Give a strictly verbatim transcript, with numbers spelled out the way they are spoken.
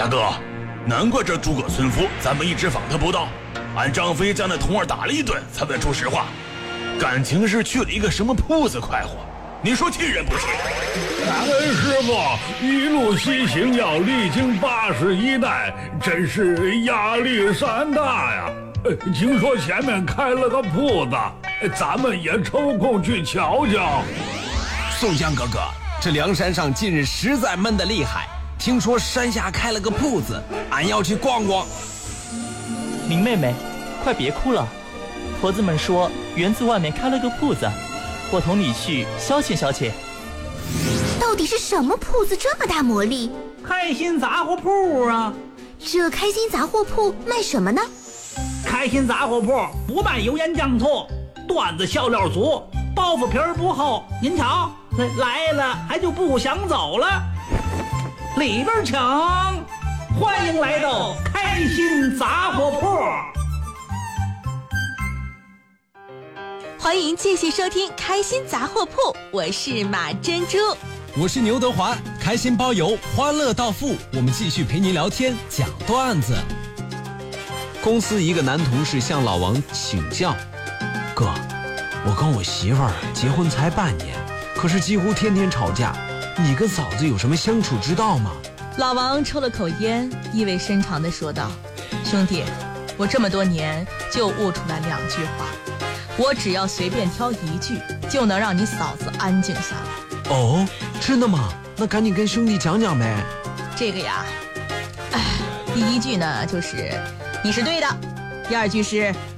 大哥，难怪这诸葛村夫咱们一直访他不到，俺张飞将那童儿打了一顿才问出实话，感情是去了一个什么铺子快活，你说气人不气？ 俺师傅一路西行要历经八十一代，真是压力山大呀。呃，听说前面开了个铺子，咱们也抽空去瞧瞧。 宋江哥哥，这梁山上近日实在闷得厉害，听说山下开了个铺子，俺要去逛逛。 林妹妹，快别哭了，婆子们说园子外面开了个铺子，我同你去消遣消遣。 到底是什么铺子这么大魔力？ 开心杂货铺啊！ 这开心杂货铺卖什么呢？ 开心杂货铺不卖油盐酱醋，段子笑料足，包袱皮儿不厚。您瞧，来了还就不想走了。里边请，欢迎来到开心杂货铺。 欢迎继续收听开心杂货铺，我是马珍珠， 我是牛德华，开心包邮，欢乐到付，我们继续陪您聊天讲段子。 公司一个男同事向老王请教，哥，我跟我媳妇儿结婚才半年，可是几乎天天吵架，你跟嫂子有什么相处之道吗？ 老王抽了口烟，意味深长地说道，兄弟，我这么多年就悟出来两句话，我只要随便挑一句，就能让你嫂子安静下来。 哦，真的吗？那赶紧跟兄弟讲讲呗。 这个呀，哎，第一句呢就是你是对的，第二句是